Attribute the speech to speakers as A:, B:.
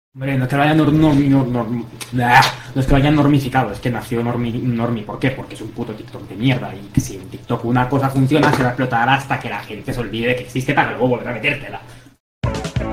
A: Hombre, no es que lo hayan no es que lo hayan normificado, es que nació normi. ¿Por qué? Porque es un puto TikTok de mierda. Y que si en TikTok una cosa funciona, se va a explotar hasta que la gente se olvide que existe para luego volver a metértela.